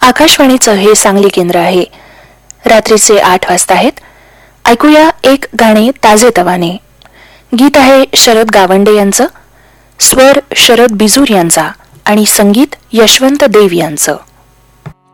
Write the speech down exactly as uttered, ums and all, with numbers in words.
आकाशवाणीचं हे सांगली केंद्र आहे. रात्रीचे आठ वाजता आहेत. ऐकूया एक गाणे ताजेतवाने. गीत आहे शरद गावंडे यांचं, स्वर शरद बिजूर यांचा आणि संगीत यशवंत देव यांचं.